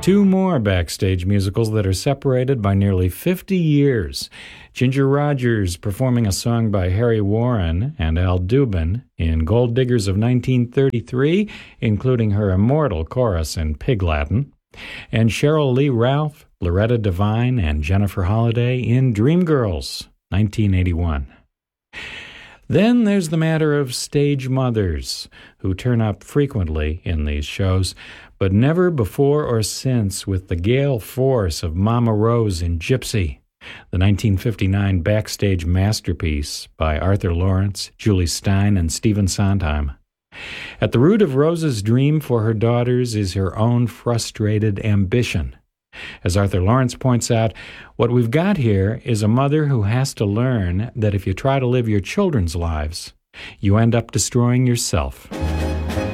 Two more backstage musicals that are separated by nearly 50 years. Ginger Rogers performing a song by Harry Warren and Al Dubin in Gold Diggers of 1933, including her immortal chorus in Pig Latin, and Cheryl Lee Ralph, Loretta Devine, and Jennifer Holliday in Dreamgirls, 1981. Then there's the matter of stage mothers, who turn up frequently in these shows, but never before or since with the gale force of Mama Rose in Gypsy, the 1959 backstage masterpiece by Arthur Lawrence, Julie Stein, and Stephen Sondheim. At the root of Rose's dream for her daughters is her own frustrated ambition. As Arthur Lawrence points out, what we've got here is a mother who has to learn that if you try to live your children's lives, you end up destroying yourself.